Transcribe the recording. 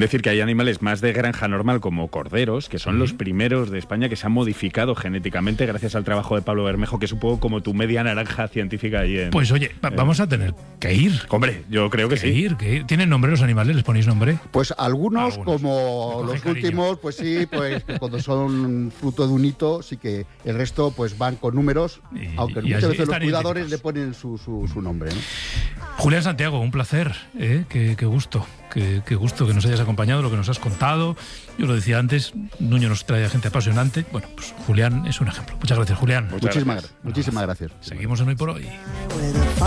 decir que hay animales más de granja normal como corderos, que son los primeros de España que se han modificado genéticamente gracias al trabajo de Pablo Bermejo, que es un poco como tu media naranja científica ahí en... Pues oye, vamos a tener que ir. Hombre, yo creo que sí. Que ir. ¿Tienen nombre los animales? ¿Les ponéis nombre? Pues algunos como los cariño. últimos, pues sí, pues que cuando son fruto de un hito, sí que el resto pues van con números, aunque y muchas así veces los están cuidadores identificados. le ponen su nombre, ¿no? Julián Santiago, un placer, qué gusto, qué gusto que nos hayas acompañado, lo que nos has contado. Yo lo decía antes, Nuño nos trae a gente apasionante. Bueno, pues Julián es un ejemplo. Muchas gracias, Julián. Muchísimas gracias. Seguimos en Hoy por Hoy.